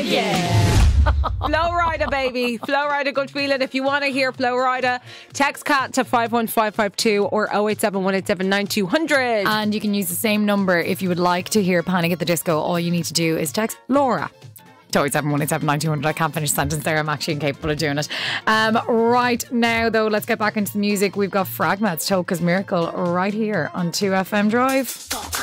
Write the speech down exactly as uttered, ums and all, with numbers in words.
Yeah. Flow Rider, baby. Flow Rider, good feeling. If you want to hear Flow Rider, text Cat to five one five five two or oh eight seven one eight seven nine two zero zero. And you can use the same number if you would like to hear Panic at the Disco. All you need to do is text Laura to oh eight seven one eight seven nine two zero zero. I can't finish the sentence there. I'm actually incapable of doing it. Um, right now, though, let's get back into the music. We've got Fragments, Toka's Miracle, right here on two F M Drive.